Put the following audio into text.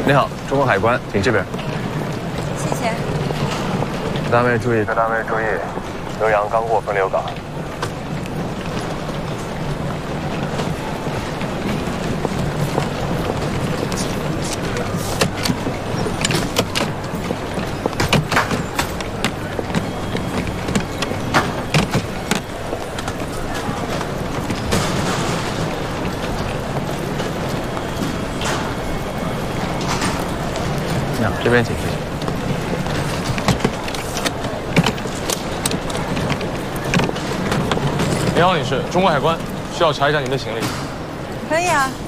你好，中国海关，请这边。 谢谢。 各单位注意，各单位注意，刘洋刚过分流港。这边请，谢谢。 你好，女士，中国海关需要查一下您的行李。 可以啊。